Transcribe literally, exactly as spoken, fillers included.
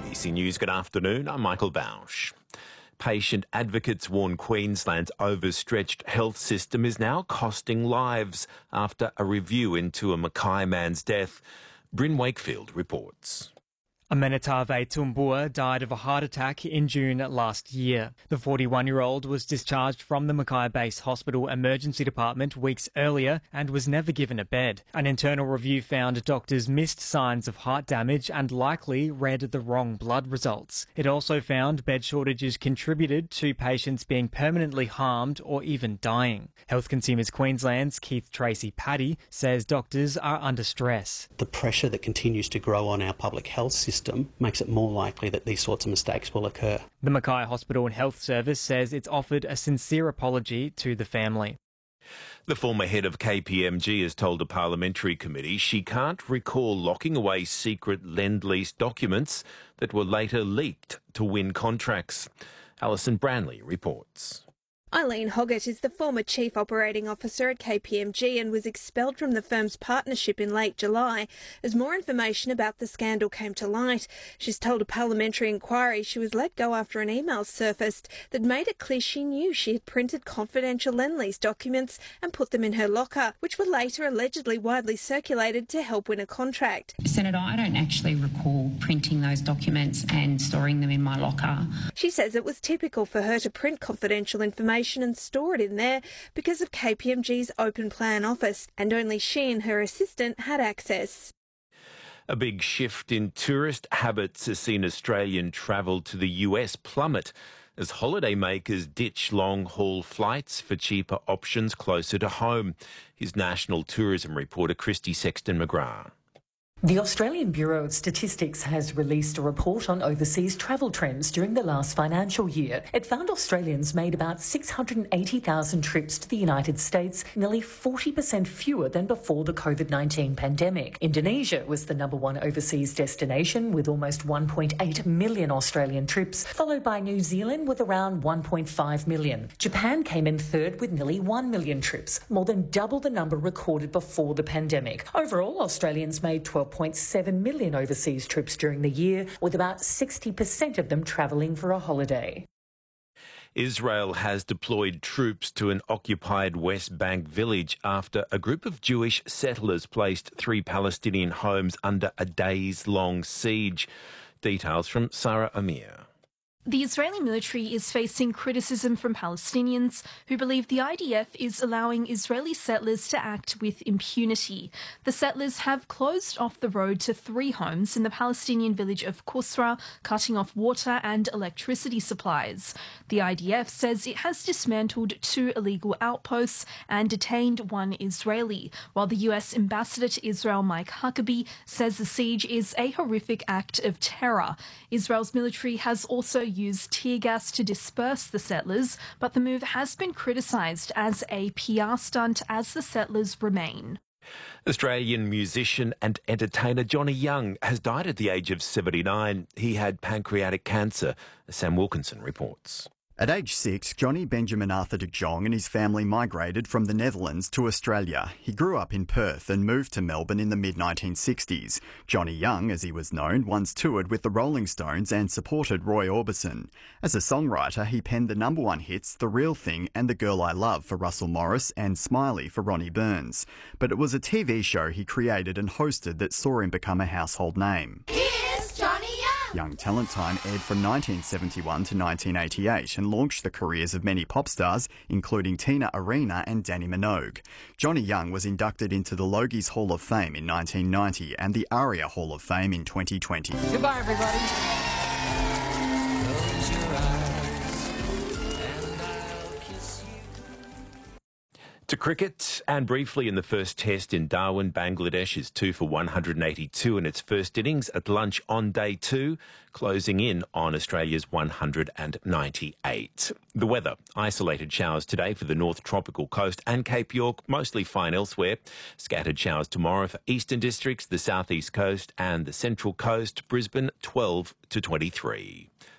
B C News, good afternoon. I'm Michael Bausch. Patient advocates warn Queensland's overstretched health system is now costing lives after a review into a Mackay man's death. Bryn Wakefield reports. Amenetave Tumbua died of a heart attack in June last year. The forty-one-year-old was discharged from the Mackay Base Hospital Emergency Department weeks earlier and was never given a bed. An internal review found doctors missed signs of heart damage and likely read the wrong blood results. It also found bed shortages contributed to patients being permanently harmed or even dying. Health Consumers Queensland's Keith Tracy-Paddy says doctors are under stress. The pressure that continues to grow on our public health system makes it more likely that these sorts of mistakes will occur. The Mackay Hospital and Health Service says it's offered a sincere apology to the family. The former head of K P M G has told a parliamentary committee she can't recall locking away secret Lend-Lease documents that were later leaked to win contracts. Alison Branley reports. Eileen Hoggett is the former Chief Operating Officer at K P M G and was expelled from the firm's partnership in late July as more information about the scandal came to light. She's told a parliamentary inquiry she was let go after an email surfaced that made it clear she knew she had printed confidential Lend-Lease documents and put them in her locker, which were later allegedly widely circulated to help win a contract. Senator, I don't actually recall printing those documents and storing them in my locker. She says it was typical for her to print confidential information and store it in there because of K P M G's open plan office, and only she and her assistant had access. A big shift in tourist habits has seen Australian travel to the U S plummet as holidaymakers ditch long-haul flights for cheaper options closer to home. Here's National Tourism reporter Christy Sexton-McGrath. The Australian Bureau of Statistics has released a report on overseas travel trends during the last financial year. It found Australians made about six hundred eighty thousand trips to the United States, nearly forty percent fewer than before the COVID nineteen pandemic. Indonesia was the number one overseas destination with almost one point eight million Australian trips, followed by New Zealand with around one point five million. Japan came in third with nearly one million trips, more than double the number recorded before the pandemic. Overall, Australians made twelve point seven million overseas trips during the year, with about sixty percent of them travelling for a holiday. Israel has deployed troops to an occupied West Bank village after a group of Jewish settlers placed three Palestinian homes under a days-long siege. Details from Sarah Amir. The Israeli military is facing criticism from Palestinians who believe the I D F is allowing Israeli settlers to act with impunity. The settlers have closed off the road to three homes in the Palestinian village of Qusra, cutting off water and electricity supplies. The I D F says it has dismantled two illegal outposts and detained one Israeli, while the U S ambassador to Israel, Mike Huckabee, says the siege is a horrific act of terror. Israel's military has also used tear gas to disperse the settlers, but the move has been criticised as a P R stunt as the settlers remain. Australian musician and entertainer Johnny Young has died at the age of seventy-nine. He had pancreatic cancer. Sam Wilkinson reports. At age six, Johnny Benjamin Arthur de Jong and his family migrated from the Netherlands to Australia. He grew up in Perth and moved to Melbourne in the mid nineteen sixties. Johnny Young, as he was known, once toured with the Rolling Stones and supported Roy Orbison. As a songwriter, he penned the number one hits The Real Thing and The Girl I Love for Russell Morris and Smiley for Ronnie Burns. But it was a T V show he created and hosted that saw him become a household name. Here's Johnny Young! Young Talent Time aired from nineteen seventy-one to nineteen eighty-eight and launched the careers of many pop stars, including Tina Arena and Danny Minogue. Johnny Young was inducted into the Logies Hall of Fame in nineteen ninety and the ARIA Hall of Fame in twenty twenty. Goodbye, everybody. Close your eyes and I'll kiss you. To cricket, and briefly in the first test in Darwin, Bangladesh is two for one hundred eighty-two in its first innings at lunch on day two, closing in on Australia's one hundred ninety-eight. The weather, isolated showers today for the North Tropical Coast and Cape York, mostly fine elsewhere. Scattered showers tomorrow for eastern districts, the southeast coast and the Central Coast. Brisbane twelve to twenty-three.